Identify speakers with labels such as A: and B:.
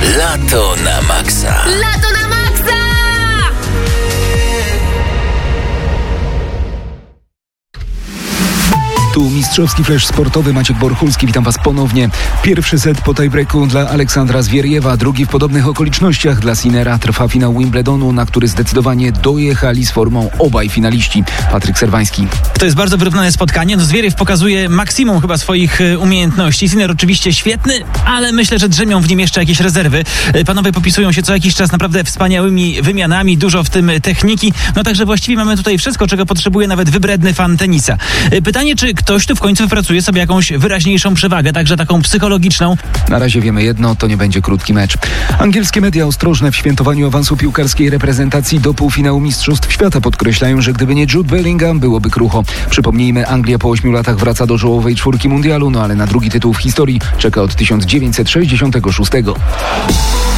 A: Lato na maksa.
B: Lato na maksa!
C: Tu mistrzowski flash sportowy, Maciek Borchulski, witam Was ponownie. Pierwszy set po tiebreaku dla Aleksandra Zwieriewa, drugi w podobnych okolicznościach dla Sinnera. Trwa finał Wimbledonu, na który zdecydowanie dojechali z formą obaj finaliści. Patryk Serwański.
D: To jest bardzo wyrównane spotkanie. Zwieriew pokazuje maksimum chyba swoich umiejętności. Sinner oczywiście świetny, ale myślę, że drzemią w nim jeszcze jakieś rezerwy. Panowie popisują się co jakiś czas naprawdę wspaniałymi wymianami, dużo w tym techniki. No także właściwie mamy tutaj wszystko, czego potrzebuje nawet wybredny fan tenisa. Pytanie, czy ktoś tu w końcu wypracuje sobie jakąś wyraźniejszą przewagę, także taką psychologiczną.
C: Na razie wiemy jedno, to nie będzie krótki mecz. Angielskie media ostrożne w świętowaniu awansu piłkarskiej reprezentacji do półfinału Mistrzostw Świata podkreślają, że gdyby nie Jude Bellingham, byłoby krucho. Przypomnijmy, Anglia po 8 latach wraca do czołowej czwórki mundialu, no ale na drugi tytuł w historii czeka od 1966.